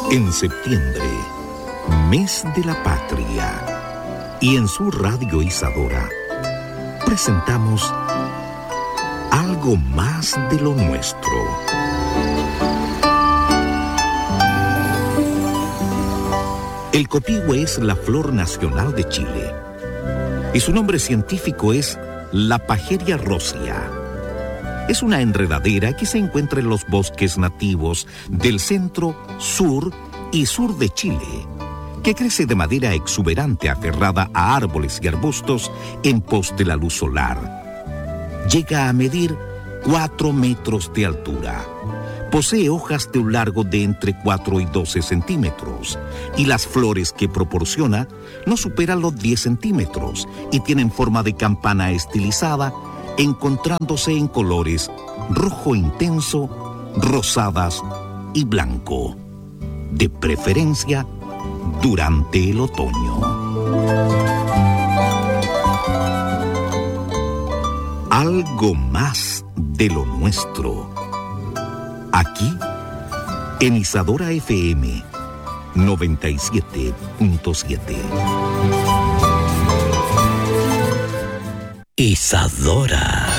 En septiembre, mes de la patria, y en su radio Isadora, presentamos algo más de lo nuestro. El copihue es la flor nacional de Chile, y su nombre científico es la Pageria rosea. Es una enredadera que se encuentra en los bosques nativos del centro, sur y sur de Chile, que crece de manera exuberante aferrada a árboles y arbustos en pos de la luz solar. Llega a medir 4 metros de altura. Posee hojas de un largo de entre 4 y 12 centímetros, y las flores que proporciona no superan los 10 centímetros y tienen forma de campana estilizada, encontrándose en colores rojo intenso, rosadas y blanco, de preferencia durante el otoño. Algo más de lo nuestro. Aquí, en Isadora FM 97.7. Isadora.